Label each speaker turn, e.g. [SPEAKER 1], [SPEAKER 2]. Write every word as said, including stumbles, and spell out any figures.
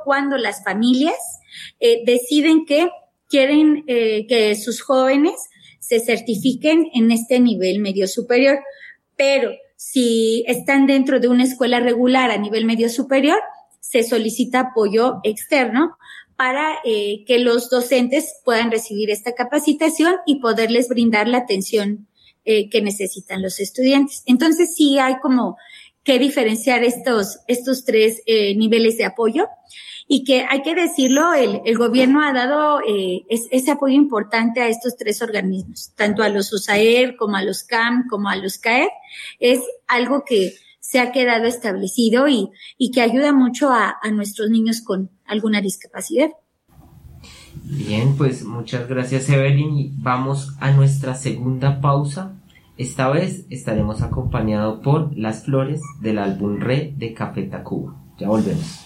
[SPEAKER 1] cuando las familias eh, deciden que quieren eh, que sus jóvenes se certifiquen en este nivel medio superior. Pero si están dentro de una escuela regular a nivel medio superior, se solicita apoyo externo para eh, que los docentes puedan recibir esta capacitación y poderles brindar la atención eh, que necesitan los estudiantes. Entonces, sí hay como que diferenciar estos, estos tres eh, niveles de apoyo, y que hay que decirlo, el, el gobierno ha dado eh, es, ese apoyo importante a estos tres organismos, tanto a los U S A E R como a los C A M como a los C A E R. Es algo que se ha quedado establecido y, y que ayuda mucho a, a nuestros niños con alguna discapacidad.
[SPEAKER 2] Bien, pues muchas gracias, Evelyn, y vamos a nuestra segunda pausa. Esta vez estaremos acompañados por Las Flores del álbum Re de Café Tacuba. Ya volvemos.